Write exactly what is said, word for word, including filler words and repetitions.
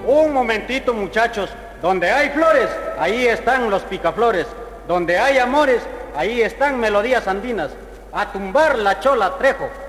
Un momentito, muchachos. Donde hay flores, ahí están los picaflores. Donde hay amores, ahí están melodías andinas. A tumbar la chola Trejo.